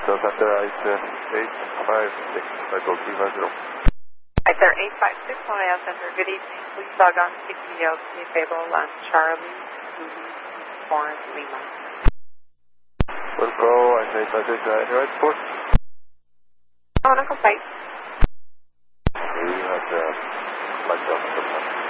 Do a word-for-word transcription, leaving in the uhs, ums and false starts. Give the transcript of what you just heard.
Hotel Center, I C eight five six, Echo three five zero. I C eight five six, Hotel Center, good evening. Please log on to C P L T Table on Charlie, Foreign Lima. Let's go, I C eight five six, uh, any right support? On a complaint. We have the flight